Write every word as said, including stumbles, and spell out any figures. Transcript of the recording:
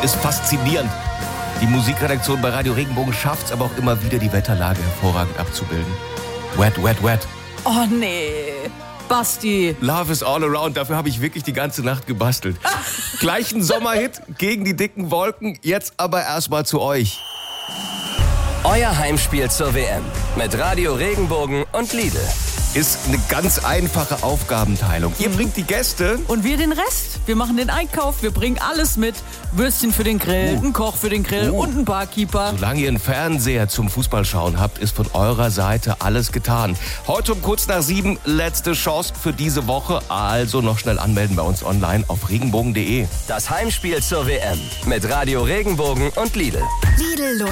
ist faszinierend. Die Musikredaktion bei Radio Regenbogen schafft es aber auch immer wieder, die Wetterlage hervorragend abzubilden. Wet, wet, wet. Oh nee, Basti. Love is all around, dafür habe ich wirklich die ganze Nacht gebastelt. Gleich ein Sommerhit gegen die dicken Wolken, jetzt aber erstmal zu euch. Euer Heimspiel zur W M mit Radio Regenbogen und Lidl. Ist eine ganz einfache Aufgabenteilung. Ihr bringt die Gäste. Und wir den Rest. Wir machen den Einkauf, wir bringen alles mit. Würstchen für den Grill, Uh. einen Koch für den Grill Uh. und einen Barkeeper. Solange ihr einen Fernseher zum Fußballschauen habt, ist von eurer Seite alles getan. Heute um kurz nach sieben letzte Chance für diese Woche. Also noch schnell anmelden bei uns online auf regenbogen punkt de. Das Heimspiel zur W M mit Radio Regenbogen und Lidl. Lidl